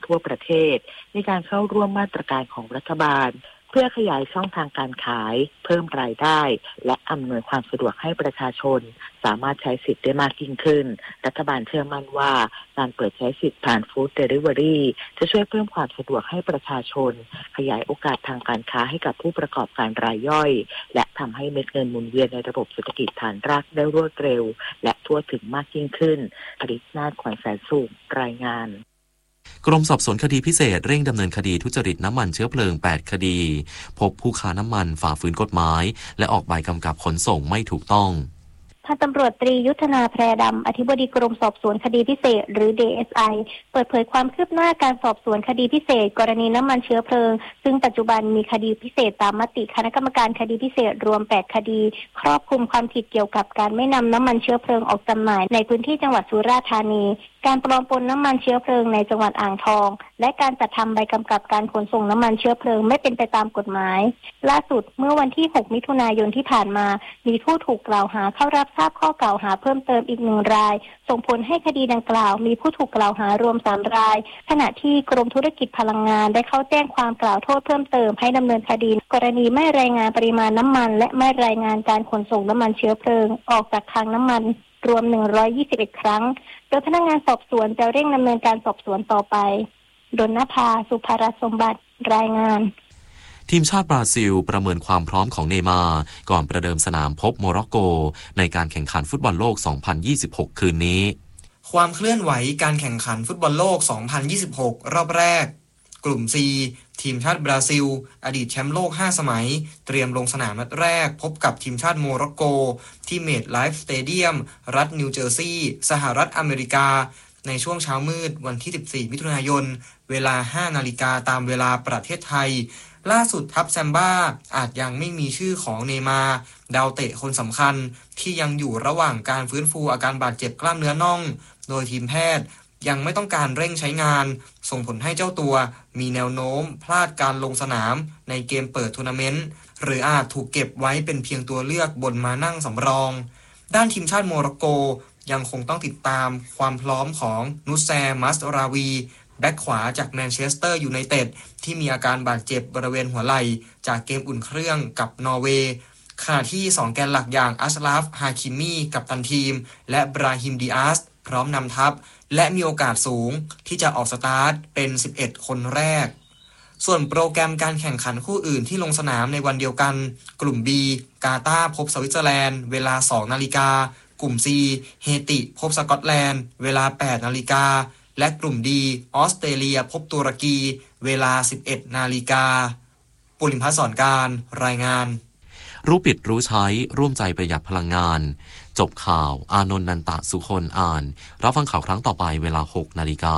ทั่วประเทศในการเข้าร่วมมาตรการของรัฐบาลเพื่อขยายช่องทางการขายเพิ่มรายได้และอำนวยความสะดวกให้ประชาชนสามารถใช้สิทธิ์ได้มากยิ่งขึ้นรัฐบาลเชื่อมั่นว่าการเปิดใช้สิทธิ์ผ่านฟู้ดเดลิเวอรี่จะช่วยเพิ่มความสะดวกให้ประชาชนขยายโอกาสทางการค้าให้กับผู้ประกอบการรายย่อยและทำให้เม็ดเงินหมุนเวียนในระบบเศรษฐกิจฐานรากได้รวดเร็วและทั่วถึงมากยิ่งขึ้นผลิตนาฏ ขวัญแสนสุขรายงานกรมสอบสวนคดีพิเศษเร่งดำเนินคดีทุจริตน้ำมันเชื้อเพลิง8คดีพบผู้ค้าน้ำมันฝ่าฝืนกฎหมายและออกใบกำกับขนส่งไม่ถูกต้องพันตำรวจตรียุทธนาแพรดำอธิบดีกรมสอบสวนคดีพิเศษหรือ DSI เปิดเผยความคืบหน้าการสอบสวนคดีพิเศษกรณีน้ำมันเชื้อเพลิงซึ่งปัจจุบันมีคดีพิเศษตามมติคณะกรรมการคดีพิเศษรวม8คดีครอบคลุมความผิดเกี่ยวกับการไม่นำน้ำมันเชื้อเพลิงออกจำหน่ายในพื้นที่จังหวัดสุราษฎร์ธานีการปลอมปนน้ำมันเชื้อเพลิงในจังหวัดอ่างทองและการจัดทำใบกำกับการขนส่งน้ำมันเชื้อเพลิงไม่เป็นไปตามกฎหมายล่าสุดเมื่อวันที่6มิถุนายนที่ผ่านมามีผู้ถูกกล่าวหาเข้ารับทราบข้อกล่าวหาเพิ่มเติมอีก1รายส่งผลให้คดีดังกล่าวมีผู้ถูกกล่าวหารวม3รายขณะที่กรมธุรกิจพลังงานได้เข้าแจ้งความกล่าวโทษเพิ่มเติมให้ดำเนินคดีกรณีไม่รายงานปริมาณน้ำมันและไม่รายงานการขนส่งน้ำมันเชื้อเพลิงออกจากคลังน้ำมันรวม121ครั้งโดยพนักงานสอบสวนจะเร่งดำเนินการสอบสวนต่อไปดลนภาสุภรัตน์สมบัติรายงานทีมชาติบราซิลประเมินความพร้อมของเนย์มาร์ก่อนประเดิมสนามพบโมร็อกโกในการแข่งขันฟุตบอลโลก 2026 คืนนี้ความเคลื่อนไหวการแข่งขันฟุตบอลโลก 2026 รอบแรกกลุ่ม C ทีมชาติบราซิลอดีตแชมป์โลก5สมัยเตรียมลงสนามนัดแรกพบกับทีมชาติโมร็อกโกที่เมดไลฟ์สเตเดียมรัฐนิวเจอร์ซีย์สหรัฐอเมริกาในช่วงเช้ามืดวันที่14มิถุนายนเวลา 5 นาฬิกาตามเวลาประเทศไทยล่าสุดทัพแซมบ้าอาจยังไม่มีชื่อของเนย์มาร์ดาวเตะคนสำคัญที่ยังอยู่ระหว่างการฟื้นฟูอาการบาดเจ็บกล้ามเนื้อน่องโดยทีมแพทย์ยังไม่ต้องการเร่งใช้งานส่งผลให้เจ้าตัวมีแนวโน้มพลาดการลงสนามในเกมเปิดทัวร์นาเมนต์หรืออาจถูกเก็บไว้เป็นเพียงตัวเลือกบนมานั่งสำรองด้านทีมชาติโมร็อกโกยังคงต้องติดตามความพร้อมของนุสแซมัสราวีแบ็คขวาจากแมนเชสเตอร์ยูไนเต็ดที่มีอาการบาดเจ็บบริเวณหัวไหล่จากเกมอุ่นเครื่องกับนอร์เวย์ขณะที่2แกนหลักอย่างอัชราฟฮาคิมีกัปตันทีมและบราฮิมดิอาสพร้อมนำทัพและมีโอกาสสูงที่จะออกสตาร์ทเป็น11คนแรกส่วนโปรแกรมการแข่งขันคู่อื่นที่ลงสนามในวันเดียวกันกลุ่ม B กาตาร์พบสวิตเซอร์แลนด์เวลา 2 นาฬิกากลุ่ม C เฮติพบสกอตแลนด์เวลา 8 นาฬิกาและกลุ่ม D ออสเตรเลียพบตุรกีเวลา 11 นาฬิกาปุริมพัฒน์สอนการรายงานรู้ปิดรู้ใช้ร่วมใจประหยัดพลังงานจบข่าวอานนท์นันตะสุคนอ่านรับฟังข่าวครั้งต่อไปเวลา 6 นาฬิกา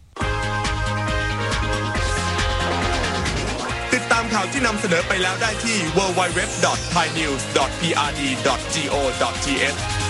ติดตามข่าวที่นำเสนอไปแล้วได้ที่ www.thainews.prd.go.th